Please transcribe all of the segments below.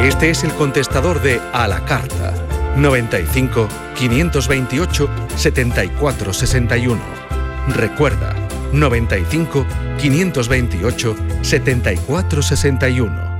Este es el contestador de A la Carta. 95 528 74 61. Recuerda, 95 528 74 61.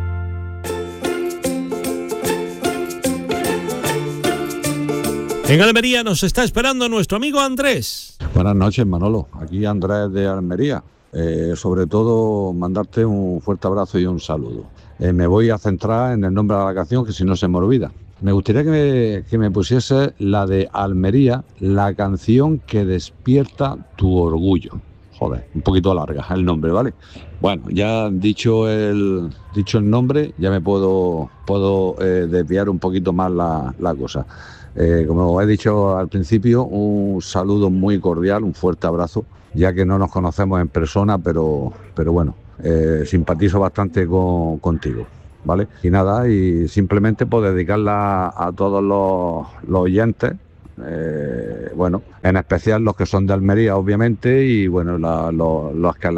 En Almería nos está esperando nuestro amigo Andrés. Buenas noches, Manolo. Aquí Andrés de Almería. Sobre todo, mandarte un fuerte abrazo y un saludo. Me voy a centrar en el nombre de la canción, que si no se me olvida. Me gustaría que me pusiese la de Almería, la canción que despierta tu orgullo. Joder, un poquito larga el nombre, ¿vale? Bueno, ya dicho el nombre, ya me puedo desviar un poquito más la cosa. Como he dicho al principio, un saludo muy cordial, un fuerte abrazo, ya que no nos conocemos en persona, pero bueno, simpatizo bastante contigo, ¿vale? Y nada, y simplemente pues dedicarla a todos los oyentes, bueno, en especial los que son de Almería, obviamente, y bueno, los que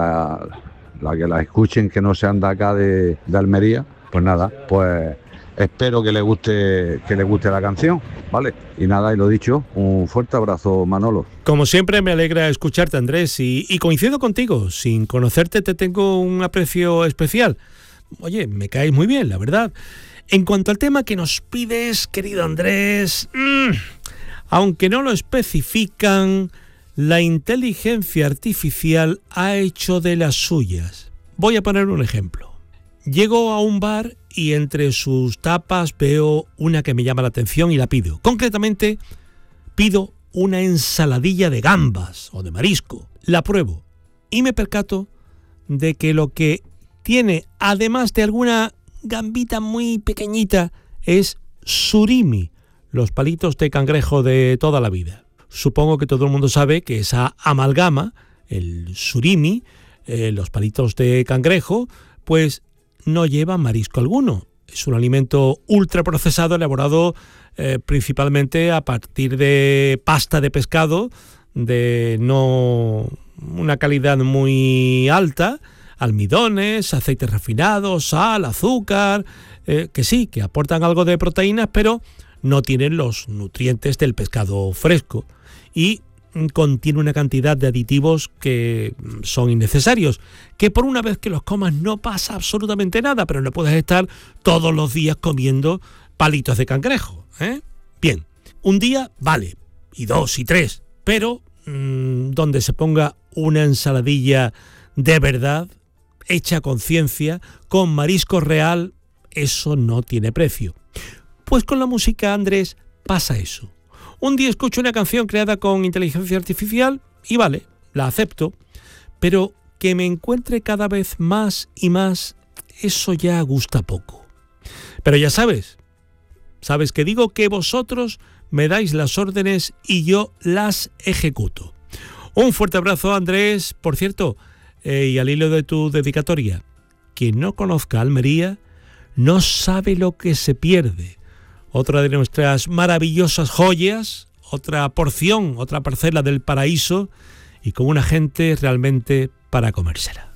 la escuchen, que no sean de acá de Almería, pues nada, pues espero que les guste la canción, ¿vale? Y nada, y lo dicho, un fuerte abrazo, Manolo. Como siempre, me alegra escucharte, Andrés, y coincido contigo. Sin conocerte te tengo un aprecio especial. Oye, me caes muy bien, la verdad. En cuanto al tema que nos pides, querido Andrés, aunque no lo especifican, la inteligencia artificial ha hecho de las suyas. Voy a poner un ejemplo. Llego a un bar y entre sus tapas veo una que me llama la atención y la pido. Concretamente, pido una ensaladilla de gambas o de marisco. La pruebo y me percato de que lo que tiene, además de alguna gambita muy pequeñita, es surimi, los palitos de cangrejo de toda la vida. Supongo que todo el mundo sabe que esa amalgama, el surimi, los palitos de cangrejo, pues no lleva marisco alguno. Es un alimento ultraprocesado elaborado principalmente a partir de pasta de pescado de no una calidad muy alta, almidones, aceites refinados, sal, azúcar, que sí, que aportan algo de proteínas, pero no tienen los nutrientes del pescado fresco y contiene una cantidad de aditivos que son innecesarios, que por una vez que los comas no pasa absolutamente nada, pero no puedes estar todos los días comiendo palitos de cangrejo, ¿eh? Bien, un día vale, y 2 y 3, pero donde se ponga una ensaladilla de verdad, hecha con ciencia, con marisco real, eso no tiene precio. Pues con la música, Andrés, pasa eso. Un día escucho una canción creada con inteligencia artificial y vale, la acepto, pero que me encuentre cada vez más y más, eso ya gusta poco. Pero ya sabes que digo que vosotros me dais las órdenes y yo las ejecuto. Un fuerte abrazo, Andrés. Por cierto, y al hilo de tu dedicatoria, quien no conozca Almería no sabe lo que se pierde. Otra de nuestras maravillosas joyas, otra porción, otra parcela del paraíso y con una gente realmente para comérsela.